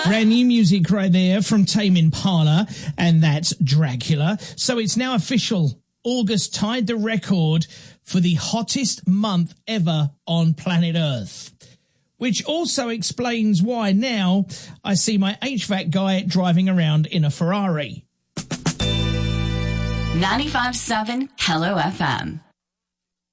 Brand new music right there from Tame Impala, and that's Dracula. So it's now official. August tied the record for the hottest month ever on planet Earth. Which also explains why now I see my HVAC guy driving around in a Ferrari. 95.7 Hello FM.